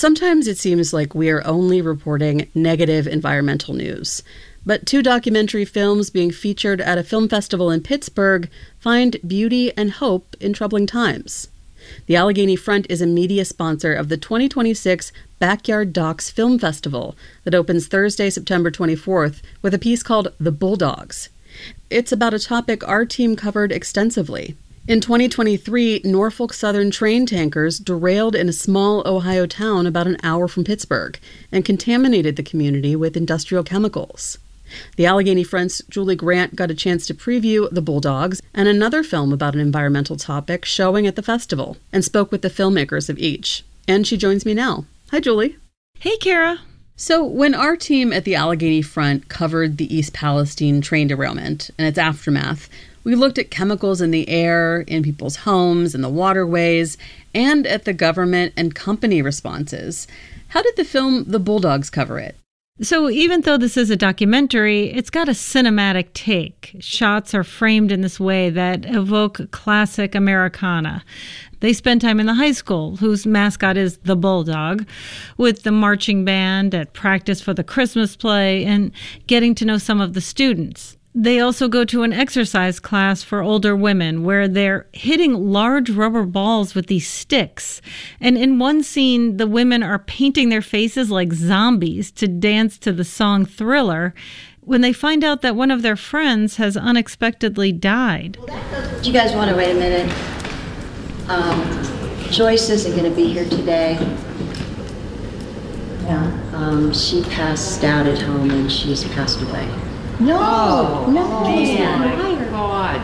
Sometimes it seems like we are only reporting negative environmental news. But 2 documentary films being featured at a film festival in Pittsburgh find beauty and hope in troubling times. The Allegheny Front is a media sponsor of the 2026 Backyard Docs Film Festival that opens Thursday, September 24th, with a piece called The Bulldogs. It's about a topic our team covered extensively. In 2023, Norfolk Southern train tankers derailed in a small Ohio town about an hour from Pittsburgh and contaminated the community with industrial chemicals. The Allegheny Front's Julie Grant got a chance to preview The Bulldogs and another film about an environmental topic showing at the festival and spoke with the filmmakers of each. And she joins me now. Hi, Julie. Hey, Kara. So when our team at the Allegheny Front covered the East Palestine train derailment and its aftermath, we looked at chemicals in the air, in people's homes, in the waterways, and at the government and company responses. How did the film The Bulldogs cover it? So even though this is a documentary, it's got a cinematic take. Shots are framed in this way that evoke classic Americana. They spend time in the high school, whose mascot is the Bulldog, with the marching band at practice for the Christmas play and getting to know some of the students. They also go to an exercise class for older women where they're hitting large rubber balls with these sticks. And in one scene, the women are painting their faces like zombies to dance to the song Thriller when they find out that one of their friends has unexpectedly died. Do you guys want to wait a minute? Joyce isn't going to be here today. Yeah. She passed out at home and she's passed away. No, oh my God.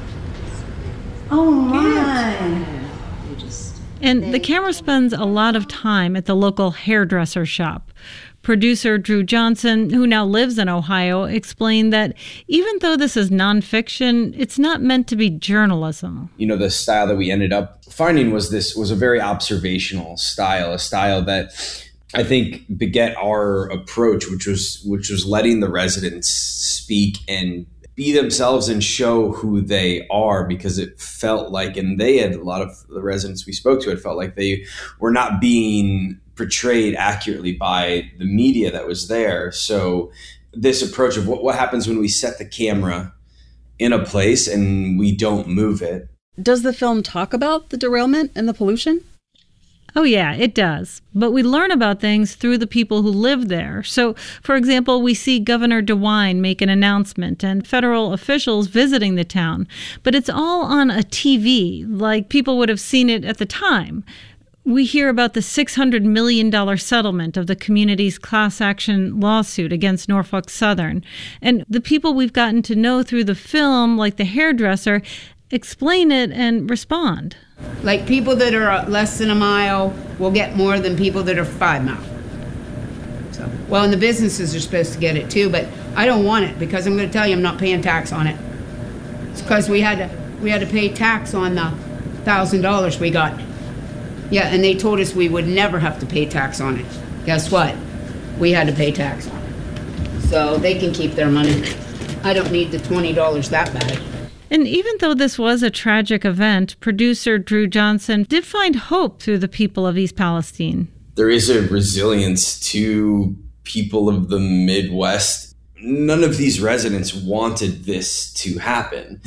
Oh my. And the camera spends a lot of time at the local hairdresser shop. Producer Drew Johnson, who now lives in Ohio, explained that even though this is nonfiction, it's not meant to be journalism. You know, the style that we ended up finding was a very observational style, a style that I think beget our approach, which was letting the residents speak and be themselves and show who they are, because it felt like, and they had, a lot of the residents we spoke to, it felt like they were not being portrayed accurately by the media that was there. So this approach of what happens when we set the camera in a place and we don't move it. Does the film talk about the derailment and the pollution? Oh, yeah, it does. But we learn about things through the people who live there. So, for example, we see Governor DeWine make an announcement and federal officials visiting the town. But it's all on a TV, like people would have seen it at the time. We hear about the $600 million settlement of the community's class action lawsuit against Norfolk Southern. And the people we've gotten to know through the film, like the hairdresser, explain it and respond. Like people that are less than a mile will get more than people that are 5 miles. So, well, and the businesses are supposed to get it too, but I don't want it because I'm going to tell you I'm not paying tax on it. It's because we had to pay tax on the $1,000 we got. Yeah, and they told us we would never have to pay tax on it. Guess what? We had to pay tax on it. So they can keep their money. I don't need the $20 that bad. And even though this was a tragic event, producer Drew Johnson did find hope through the people of East Palestine. There is a resilience to people of the Midwest. None of these residents wanted this to happen.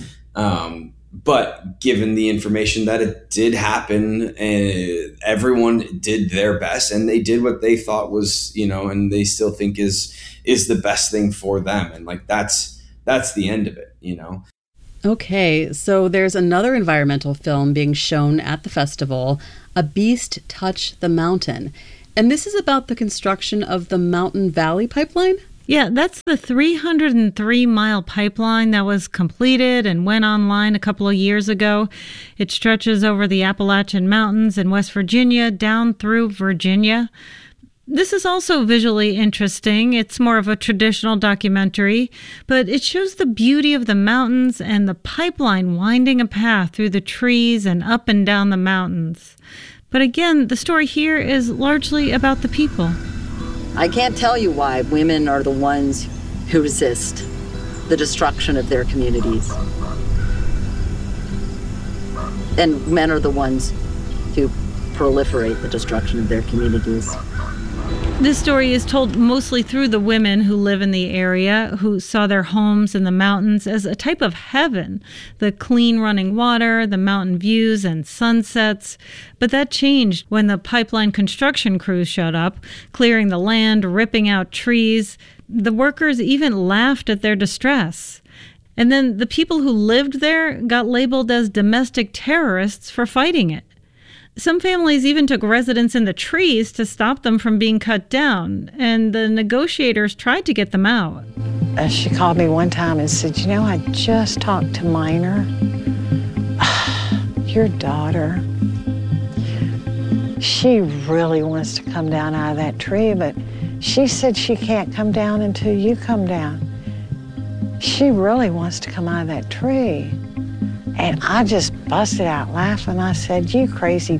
But given the information that it did happen, everyone did their best and they did what they thought was, and they still think is the best thing for them. And like, that's the end of it, Okay, so there's another environmental film being shown at the festival, A Beast Touched the Mountain. And this is about the construction of the Mountain Valley Pipeline? Yeah, that's the 303-mile pipeline that was completed and went online a couple of years ago. It stretches over the Appalachian Mountains in West Virginia down through Virginia. This is also visually interesting. It's more of a traditional documentary, but it shows the beauty of the mountains and the pipeline winding a path through the trees and up and down the mountains. But again, the story here is largely about the people. I can't tell you why women are the ones who resist the destruction of their communities. And men are the ones who proliferate the destruction of their communities. This story is told mostly through the women who live in the area, who saw their homes in the mountains as a type of heaven. The clean running water, the mountain views and sunsets. But that changed when the pipeline construction crews showed up, clearing the land, ripping out trees. The workers even laughed at their distress. And then the people who lived there got labeled as domestic terrorists for fighting it. Some families even took residence in the trees to stop them from being cut down, and the negotiators tried to get them out. She called me one time and said, "You know, I just talked to Minor. Your daughter. She really wants to come down out of that tree, but she said she can't come down until you come down. She really wants to come out of that tree." And I just busted out laughing. I said, "You crazy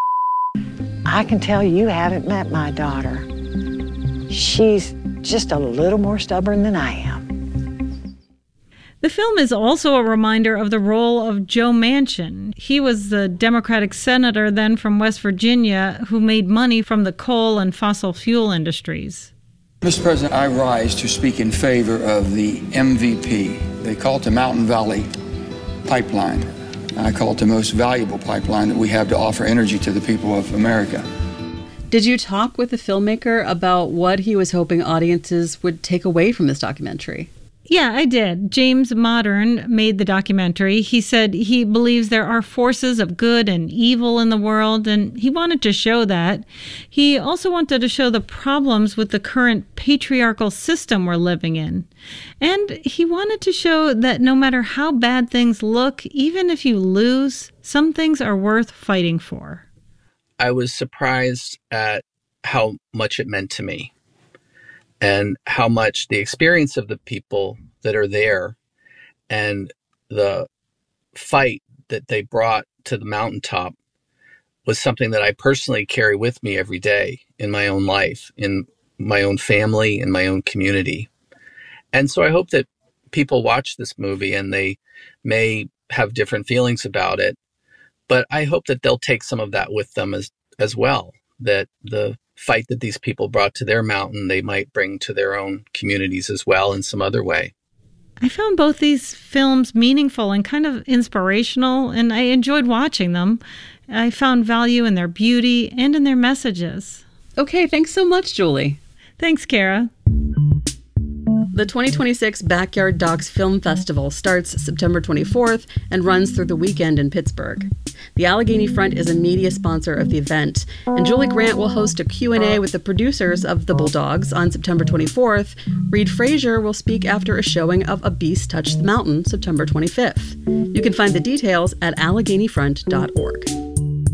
I can tell you haven't met my daughter. She's just a little more stubborn than I am." The film is also a reminder of the role of Joe Manchin. He was the Democratic senator then from West Virginia who made money from the coal and fossil fuel industries. Mr. President, I rise to speak in favor of the MVP. They call it the Mountain Valley Pipeline. I call it the most valuable pipeline that we have to offer energy to the people of America. Did you talk with the filmmaker about what he was hoping audiences would take away from this documentary? Yeah, I did. James Modern made the documentary. He said he believes there are forces of good and evil in the world, and he wanted to show that. He also wanted to show the problems with the current patriarchal system we're living in. And he wanted to show that no matter how bad things look, even if you lose, some things are worth fighting for. I was surprised at how much it meant to me, and how much the experience of the people that are there and the fight that they brought to the mountaintop was something that I personally carry with me every day in my own life, in my own family, in my own community. And so I hope that people watch this movie and they may have different feelings about it, but I hope that they'll take some of that with them as well, that the fight that these people brought to their mountain, they might bring to their own communities as well in some other way. I found both these films meaningful and kind of inspirational, and I enjoyed watching them. I found value in their beauty and in their messages. Okay, thanks so much, Julie. Thanks, Kara. The 2026 Backyard Docs Film Festival starts September 24th and runs through the weekend in Pittsburgh. The Allegheny Front is a media sponsor of the event, and Julie Grant will host a Q&A with the producers of The Bulldogs on September 24th. Reed Frazier will speak after a showing of A Beast Touched the Mountain, September 25th. You can find the details at AlleghenyFront.org.